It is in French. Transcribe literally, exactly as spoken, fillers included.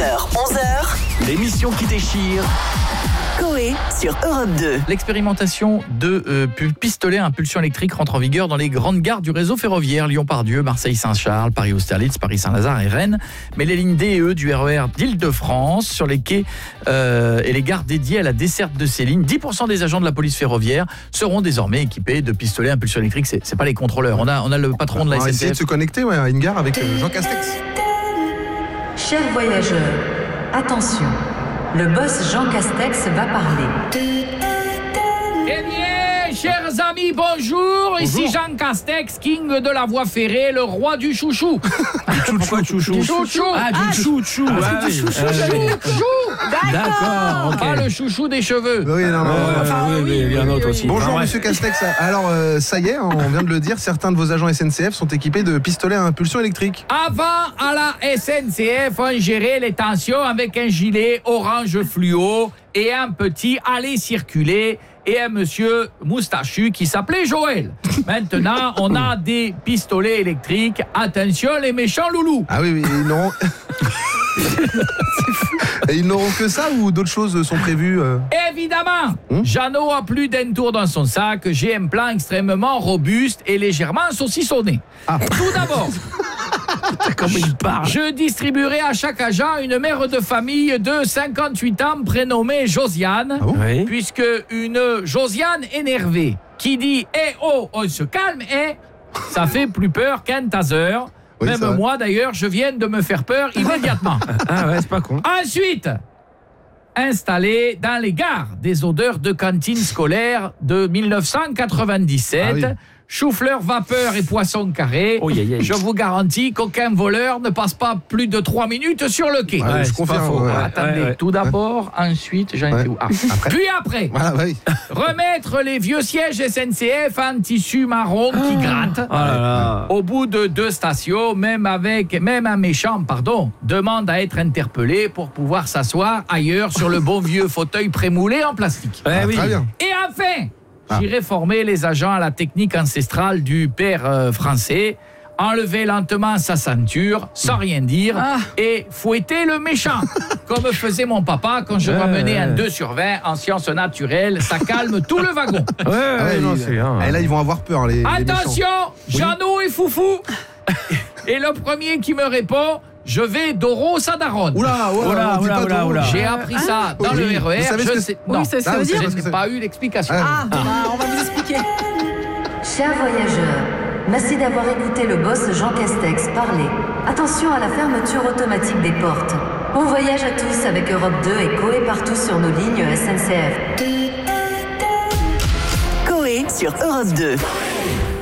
heures, onze heures, l'émission qui déchire. Coé sur Europe deux. L'expérimentation de euh, pistolets à impulsion électrique rentre en vigueur dans les grandes gares du réseau ferroviaire. Lyon-Pardieu, Marseille-Saint-Charles, Paris-Austerlitz, Paris-Saint-Lazare et Rennes. Mais les lignes D et E du R E R d'Île-de-France, sur les quais euh, et les gares dédiées à la desserte de ces lignes, dix pour cent des agents de la police ferroviaire seront désormais équipés de pistolets à impulsion électrique. C'est, c'est pas les contrôleurs. On a, on a le patron de la On va S N C F. essayer de se connecter ouais, à une gare avec euh, Jean Castex. Chers voyageurs, attention, le boss Jean Castex va parler. Eh bien, chers amis, bonjour. Ici Jean Castex, king de la voie ferrée, le roi du chouchou. Pourquoi chouchou? Chouchou. Ah, du chouchou. Ah, du chouchou. D'accord, ok. Pas le chouchou des cheveux. Oui, non, non. Euh, enfin, oui, oui, il y a un autre aussi. Bonjour Ah, ouais. Monsieur Castex. Alors euh, ça y est, on vient de le dire, certains de vos agents S N C F sont équipés de pistolets à impulsion électrique. Avant, à la S N C F, on gérait les tensions avec un gilet orange fluo et un petit aller circuler et un monsieur moustachu qui s'appelait Joël. Maintenant, on a des pistolets électriques. Attention, les méchants loulous. Ah oui, oui, ils n'auront... Et ils n'auront que ça ou d'autres choses sont prévues euh... Évidemment, Hum Jeannot a plus d'un tour dans son sac. J'ai un plan extrêmement robuste et légèrement saucissonné. Ah. Tout d'abord, Comment il parle? je distribuerai à chaque agent une mère de famille de cinquante-huit ans prénommée Josiane, Ah bon Oui. puisque une Josiane énervée qui dit « Eh oh, on se calme, eh !» ça fait plus peur qu'un taser. Oui, c'est Même vrai. moi, d'ailleurs, je viens de me faire peur immédiatement. Ah ouais, c'est pas con. Ensuite, installé dans les gares des odeurs de cantine scolaire de dix-neuf cent quatre-vingt-dix-sept, Ah oui. chou-fleur, vapeur et poisson carré. Oh, yeah, yeah. Je vous garantis qu'aucun voleur ne passe pas plus de trois minutes sur le quai. Ouais, Ouais, je c'est confirme. pas faux, ouais. ouais. Attendez, ouais. tout d'abord, ensuite, j'en Ouais. étais où Ah. Après. Puis après, Voilà, oui. remettre les vieux sièges S N C F en tissu marron qui gratte. Oh là là. Au bout de deux stations, même avec même un méchant, pardon, demande à être interpellé pour pouvoir s'asseoir ailleurs sur le bon vieux fauteuil prémoulé en plastique. Ouais, Ah, oui. Très bien. Et enfin, Ah. j'irai former les agents à la technique ancestrale du père euh, français. Enlever lentement sa ceinture, sans rien dire, Ah. et fouetter le méchant, comme faisait mon papa quand je Ouais, ramenais ouais. un deux sur vingt en sciences naturelles. Ça calme tout le wagon. Ouais, ouais, Ah ouais, non, ils- c'est bien. Et là, ils vont avoir peur, les, les méchants. Attention, Jeannot et Foufou. Et le premier qui me répond, je vais Doro Sadaron. Oula, oula, Oula, on dit oula, pas oula, trop. oula. J'ai appris ça dans Oui. le R E R. Vous savez ce je que sais... Oui, Non, c'est ce que Ah, ça veut vous dire. savez je ce que n'ai c'est. pas eu l'explication. Ah. Ah, bah, on va vous expliquer. Chers voyageurs, merci d'avoir écouté le boss Jean Castex parler. Attention à la fermeture automatique des portes. Bon voyage à tous avec Europe deux et Coé partout sur nos lignes S N C F. Coé sur Europe deux.